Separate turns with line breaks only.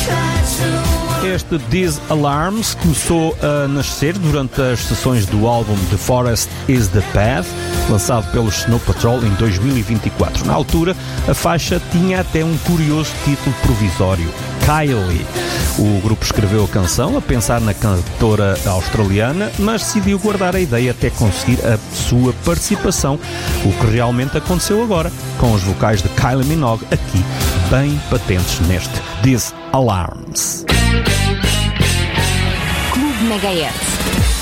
Este These Alarms começou a nascer durante as sessões do álbum The Forest is the Path, lançado pelo Snow Patrol em 2024. Na altura, a faixa tinha até um curioso título provisório, Kylie. O grupo escreveu a canção a pensar na cantora australiana, mas decidiu guardar a ideia até conseguir a sua participação, o que realmente aconteceu agora, com os vocais de Kylie Minogue aqui bem patentes neste These Alarms.
Clube Megahertz.